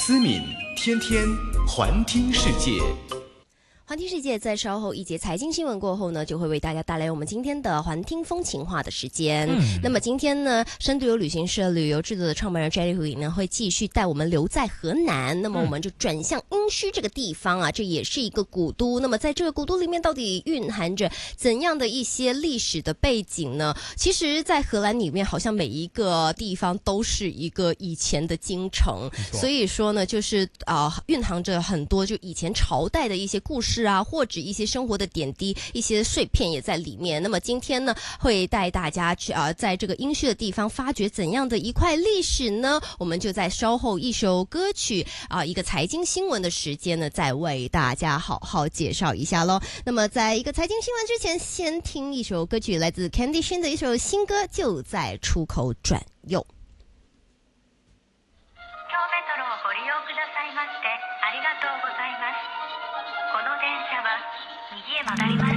思敏天天环听世界。 环听世界在稍后一节财经新闻过后呢，就会为大家带来我们今天的环听风情话的时间。那么今天呢，深度游旅行社旅游制作的创办人 Jerry Hui 呢，会继续带我们留在河南。那么我们就转向殷墟这个地方啊，这也是一个古都。那么在这个古都里面，到底蕴含着怎样的一些历史的背景呢？其实，在荷兰里面，好像每一个地方都是一个以前的京城，所以说呢，就是蕴含着很多就以前朝代的一些故事啊，或者一些生活的点滴，一些碎片也在里面。那么今天呢，会带大家去在这个殷墟的地方发掘怎样的一块历史呢？我们就在稍后一首歌曲一个财经新闻的时间呢，再为大家好好介绍一下咯。那么在一个财经新闻之前，先听一首歌曲，来自 Candy Shin 的一首新歌，就在出口转右。 京メトロをご利用くださいましてありがとうございます。この電車は右へ曲がります。